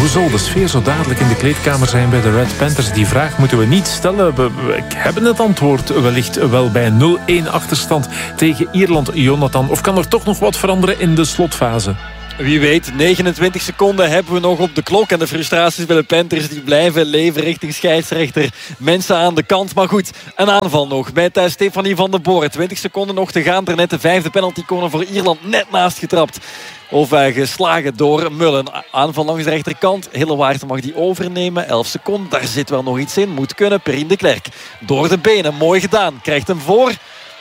Hoe zal de sfeer zo dadelijk in de kleedkamer zijn bij de Red Panthers? Die vraag moeten we niet stellen. We hebben het antwoord wellicht wel bij 0-1 achterstand tegen Ierland, Jonathan. Of kan er toch nog wat veranderen in de slotfase? Wie weet, 29 seconden hebben we nog op de klok. En de frustraties bij de Panthers die blijven leven richting scheidsrechter. Mensen aan de kant. Maar goed, een aanval nog met Stefanie van der Boer. 20 seconden nog te gaan. Daarnet de 5e penaltycorner voor Ierland net naast getrapt. Of geslagen door Mullen. Aanval langs de rechterkant. Hillewaard mag die overnemen. 11 seconden, daar zit wel nog iets in. Moet kunnen, Perrine de Klerk. Door de benen, mooi gedaan. Krijgt hem voor.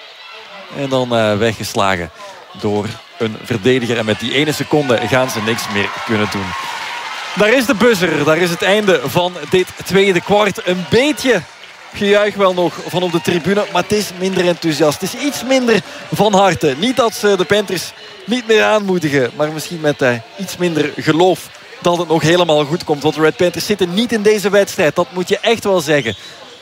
En dan weggeslagen door een verdediger. En met die ene seconde gaan ze niks meer kunnen doen. Daar is de buzzer. Daar is het einde van dit tweede kwart. Een beetje gejuich wel nog van op de tribune. Maar het is minder enthousiast. Het is iets minder van harte. Niet dat ze de Panthers niet meer aanmoedigen. Maar misschien met iets minder geloof dat het nog helemaal goed komt. Want de Red Panthers zitten niet in deze wedstrijd. Dat moet je echt wel zeggen.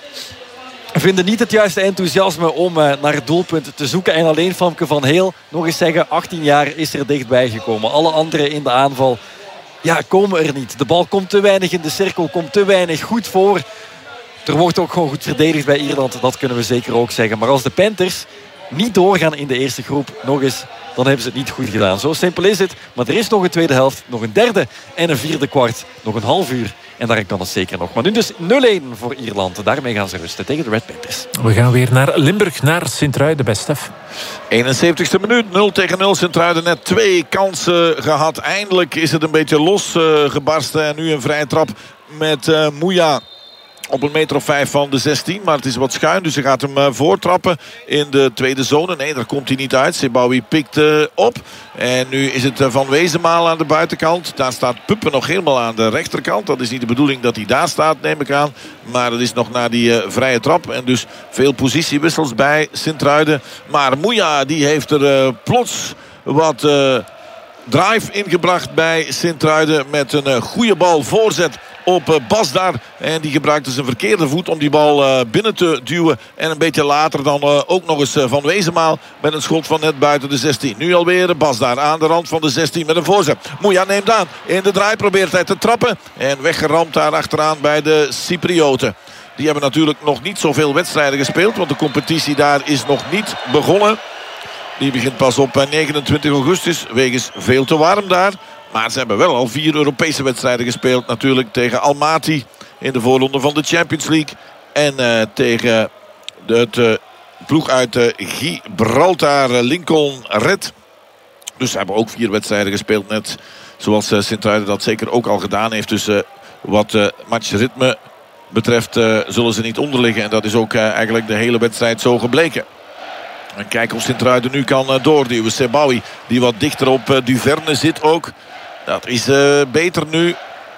Vinden niet het juiste enthousiasme om naar het doelpunt te zoeken. En alleen Famke van Heel, nog eens zeggen, 18 jaar is er dichtbij gekomen. Alle anderen in de aanval komen er niet. De bal komt te weinig in de cirkel, komt te weinig goed voor. Er wordt ook gewoon goed verdedigd bij Ierland. Dat kunnen we zeker ook zeggen. Maar als de Panthers niet doorgaan in de eerste groep, nog eens, dan hebben ze het niet goed gedaan. Zo simpel is het. Maar er is nog een tweede helft, nog een derde en een vierde kwart. Nog een half uur. En daar kan het zeker nog. Maar nu dus 0-1 voor Ierland. Daarmee gaan ze rusten tegen de Red Panthers. We gaan weer naar Limburg, naar Sint-Truiden bij Stef. 71e minuut, 0-0. Sint-Truiden net 2 kansen gehad. Eindelijk is het een beetje losgebarsten. En nu een vrije trap met Mouya. Op een meter of 5 van de 16. Maar het is wat schuin. Dus hij gaat hem voortrappen in de tweede zone. Nee, daar komt hij niet uit. Sebaoui pikt op. En nu is het Van Wezenmaal aan de buitenkant. Daar staat Puppen nog helemaal aan de rechterkant. Dat is niet de bedoeling dat hij daar staat, neem ik aan. Maar het is nog na die vrije trap. En dus veel positiewissels bij Sint-Truiden. Maar Mouya die heeft er plots wat drive ingebracht bij Sint-Truiden. Met een goede bal voorzet op Basdar. En die gebruikte zijn verkeerde voet om die bal binnen te duwen. En een beetje later dan ook nog eens Van Wezenmaal met een schot van net buiten de 16. Nu alweer Basdar aan de rand van de 16 met een voorzet. Mouya neemt aan. In de draai probeert hij te trappen. En weggeramd daar achteraan bij de Cyprioten. Die hebben natuurlijk nog niet zoveel wedstrijden gespeeld. Want de competitie daar is nog niet begonnen. Die begint pas op 29 augustus. Wegens veel te warm daar. Maar ze hebben wel al 4 Europese wedstrijden gespeeld. Natuurlijk tegen Almaty in de voorronde van de Champions League. En tegen de ploeg uit Gibraltar, Lincoln Red. Dus ze hebben ook 4 wedstrijden gespeeld. Net zoals Sint-Truiden dat zeker ook al gedaan heeft. Dus wat matchritme betreft zullen ze niet onderliggen. En dat is ook eigenlijk de hele wedstrijd zo gebleken. En kijken of Sint-Truiden nu kan doorduwen. Sebaoui die wat dichter op Duverne zit ook. Dat is beter nu.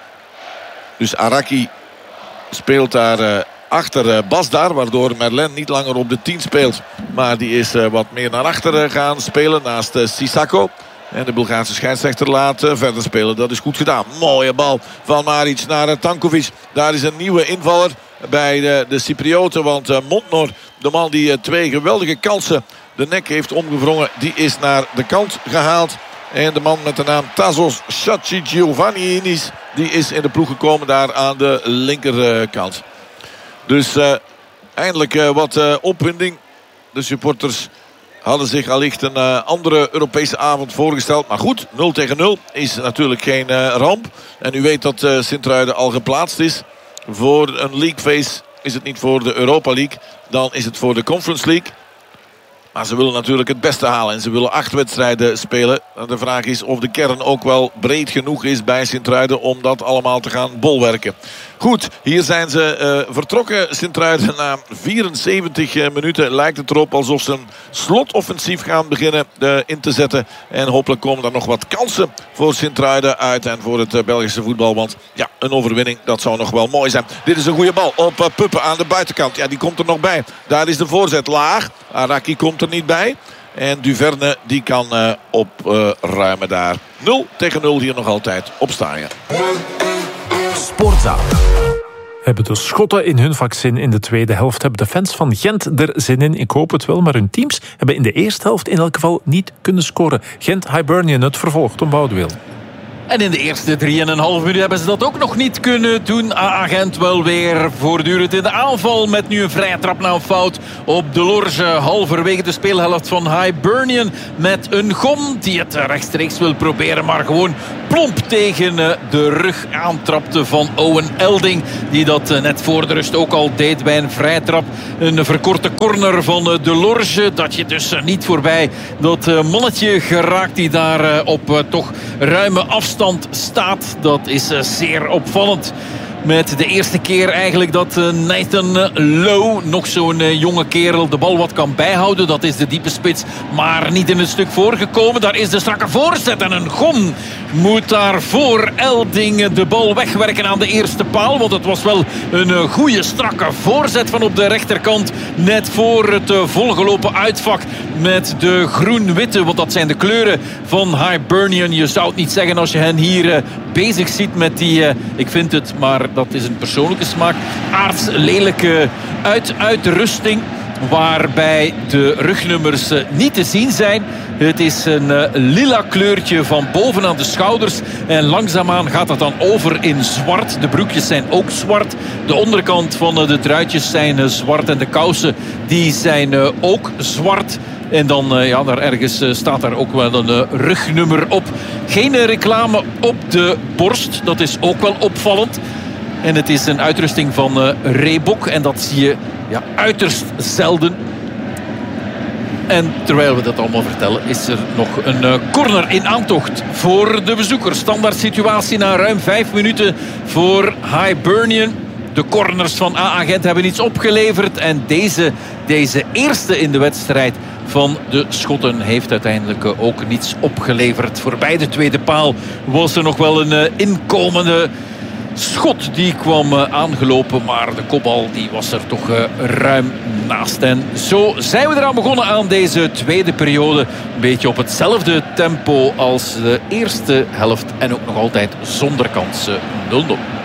Dus Araki speelt daar achter Basdar. Waardoor Merlin niet langer op de 10 speelt. Maar die is wat meer naar achter gaan spelen. Naast Sissako. En de Bulgaarse scheidsrechter laat verder spelen. Dat is goed gedaan. Mooie bal van Maric naar Tankovic. Daar is een nieuwe invaller bij de Cyprioten. Want Montnor, de man die 2 geweldige kansen de nek heeft omgewrongen, die is naar de kant gehaald. En de man met de naam Tassos Giovanninis, die is in de ploeg gekomen daar aan de linkerkant. Dus eindelijk wat opwinding. De supporters hadden zich allicht een andere Europese avond voorgesteld. Maar goed, 0-0 is natuurlijk geen ramp. En u weet dat Sint-Truiden al geplaatst is voor een league phase. Is het niet voor de Europa League, dan is het voor de Conference League. Maar ze willen natuurlijk het beste halen. En ze willen 8 wedstrijden spelen. En de vraag is of de kern ook wel breed genoeg is bij Sint-Truiden om dat allemaal te gaan bolwerken. Goed, hier zijn ze vertrokken. Sint-Truiden na 74 minuten lijkt het erop alsof ze een slotoffensief gaan beginnen in te zetten. En hopelijk komen er nog wat kansen voor Sint-Truiden uit en voor het Belgische voetbal. Want ja, een overwinning, dat zou nog wel mooi zijn. Dit is een goede bal op Puppen aan de buitenkant. Ja, die komt er nog bij. Daar is de voorzet laag. Araki komt er niet bij. En Duverne die kan opruimen daar. 0-0 hier nog altijd op Staaien. Sportzaal. Hebben de Schotten in hun vaccin in de tweede helft? Hebben de fans van Gent er zin in? Ik hoop het wel, maar hun teams hebben in de eerste helft in elk geval niet kunnen scoren. Gent-Hibernian, het vervolg, Tom Boudewil. En in de eerste 3,5 minuten hebben ze dat ook nog niet kunnen doen. Agent wel weer voortdurend in de aanval met nu een vrije trap na een fout op de Lorge. Halverwege de speelhelft van Hibernian met een gom die het rechtstreeks wil proberen, maar gewoon plomp tegen de rug aantrapte van Owen Elding, die dat net voor de rust ook al deed bij een vrije trap. Een verkorte corner van de Lorge, dat je dus niet voorbij dat mannetje geraakt die daar op toch ruime afstand staat. Dat is zeer opvallend. Met de eerste keer eigenlijk dat Nathan Lowe, nog zo'n jonge kerel, de bal wat kan bijhouden. Dat is de diepe spits, maar niet in het stuk voorgekomen. Daar is de strakke voorzet en een gom moet daar voor Elding de bal wegwerken aan de eerste paal. Want het was wel een goede strakke voorzet van op de rechterkant. Net voor het volgelopen uitvak met de groen-witte. Want dat zijn de kleuren van Hibernian. Je zou het niet zeggen als je hen hier bezig ziet met die, ik vind het, maar dat is een persoonlijke smaak, aardslelijke uitrusting. Waarbij de rugnummers niet te zien zijn. Het is een lila kleurtje van boven aan de schouders. En langzaamaan gaat dat dan over in zwart. De broekjes zijn ook zwart. De onderkant van de truitjes zijn zwart. En de kousen die zijn ook zwart. En dan, daar ergens staat daar ook wel een rugnummer op. Geen reclame op de borst. Dat is ook wel opvallend. En het is een uitrusting van Reebok. En dat zie je uiterst zelden. En terwijl we dat allemaal vertellen, is er nog een corner in aantocht voor de bezoekers. Standaard situatie na ruim 5 minuten voor Hibernian. De corners van A-agent hebben iets opgeleverd. En deze eerste in de wedstrijd van de Schotten heeft uiteindelijk ook niets opgeleverd. Voorbij de tweede paal was er nog wel een inkomende schot die kwam aangelopen, maar de kopbal die was er toch ruim naast. En zo zijn we eraan begonnen aan deze tweede periode. Een beetje op hetzelfde tempo als de eerste helft en ook nog altijd zonder kansen 0-0.